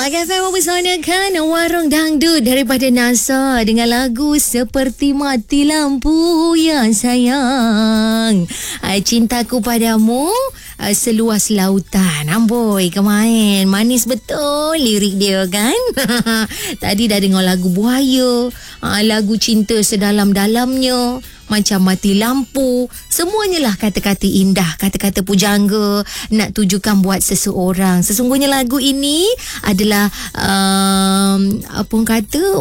Melaka FM mempersanakan Warung Dangdut daripada NASA dengan lagu Seperti Mati Lampu Yang Sayang. Cintaku padamu seluas lautan. Amboi, kemain manis betul lirik dia kan. Tadi dah dengar lagu Buaya, lagu Cinta Sedalam-Dalamnya, Macam Mati Lampu. Semuanya lah kata-kata indah, kata-kata pujangga nak tujukan buat seseorang. Sesungguhnya lagu ini adalah apa orang kata,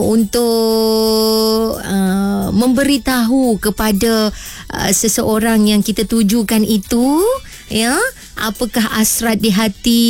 untuk memberitahu kepada seseorang yang kita tujukan itu, ya, apakah hasrat di hati.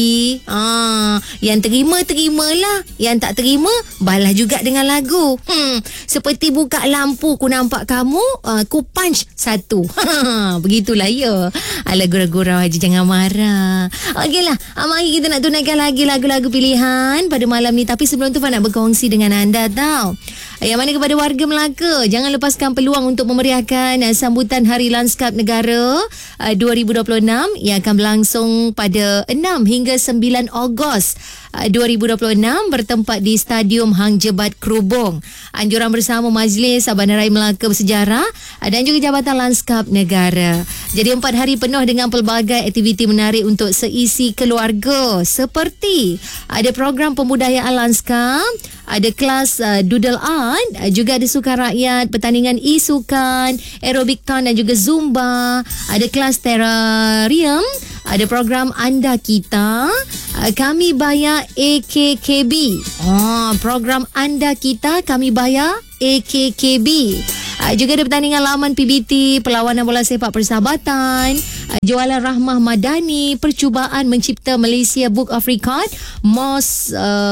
Yang terimalah, yang tak terima balas juga dengan lagu. Seperti buka lampu, ku nampak kamu, ku punch satu. Begitulah ya. Gurau-gurau aja, jangan marah. Okeylah, mari kita nak tunaikan lagi lagu-lagu pilihan pada malam ni. Tapi sebelum tu Fah nak berkongsi dengan anda tau. Yang mana kepada warga Melaka, jangan lepaskan peluang untuk memeriahkan sambutan Hari Lanskap Negara 2026 yang akan berlangsung pada 6 hingga 9 Ogos 2026 bertempat di Stadium Hang Jebat Krubong. Anjuran bersama Majlis Bandaraya Melaka Bersejarah dan juga Jabatan Lanskap Negara. Jadi 4 hari penuh dengan pelbagai aktiviti menarik untuk seisi keluarga, seperti ada program pembudayaan lanskap, ada kelas doodle art, juga ada sukan rakyat, pertandingan e-sukan, aerobik town dan juga zumba, ada kelas terrarium, ada program Anda Kita, Kami Bayar AKKB. Program Anda Kita, Kami Bayar AKKB. Juga ada pertandingan laman PBT, perlawanan bola sepak persahabatan, jualan rahmah madani, percubaan mencipta Malaysia Book of Record, most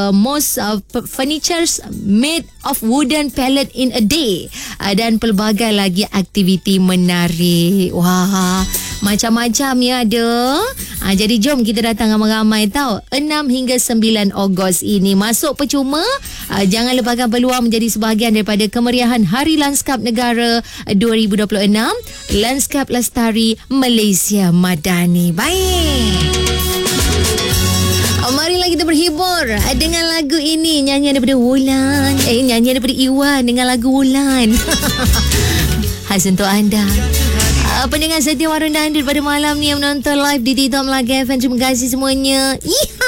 furnitures made of wooden pallet in a day, dan pelbagai lagi aktiviti menarik. Wah, macam-macam ya ada. Jadi jom kita datang ramai-ramai tau. 6 hingga 9 Ogos ini. Masuk percuma. Jangan lepaskan peluang menjadi sebahagian daripada kemeriahan Hari Lanskap Negara 2026. Lanskap Lestari Malaysia Madani. Baik. Marilah kita berhibur dengan lagu ini. Nyanyian daripada Wulan. Nyanyian daripada Iwan dengan lagu Wulan. Khas untuk anda. Pendengar setia Warung Dangdut pada malam ni yang menonton live di TikTok Melaka FM. Terima kasih semuanya.